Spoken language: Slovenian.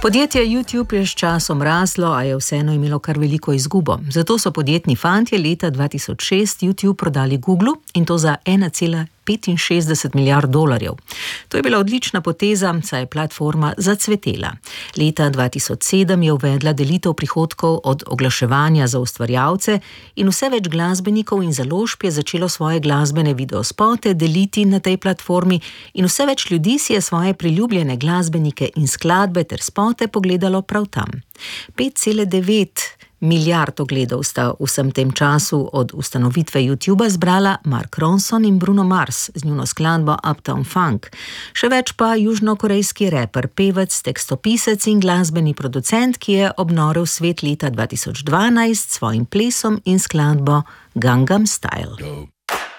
Podjetje YouTube je s časom raslo, a je vseeno imelo kar veliko izgubo. Zato so podjetni fantje leta 2006 YouTube prodali Googlu in to za 1,65 milijard dolarjev. To je bila odlična poteza, saj je platforma zacvetela. Leta 2007 je uvedla delitev prihodkov od oglaševanja za ustvarjalce in vse več glasbenikov in založb je začelo svoje glasbene videospote deliti na tej platformi in vse več ljudi si je svoje priljubljene glasbenike in skladbe ter spote pogledalo prav tam. 5,9 milijard ogledov sta v vsem tem času od ustanovitve YouTuba zbrala Mark Ronson in Bruno Mars z njuno skladbo Uptown Funk. Še več pa južnokorejski reper, pevec, tekstopisec in glasbeni producent, ki je obnorel svet leta 2012 s svojim plesom in skladbo Gangnam Style.